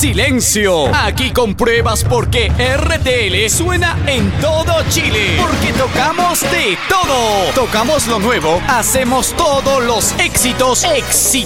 ¡Silencio! Aquí compruebas por qué RTL suena en todo Chile. Porque tocamos de todo. Tocamos lo nuevo, hacemos todos los éxitos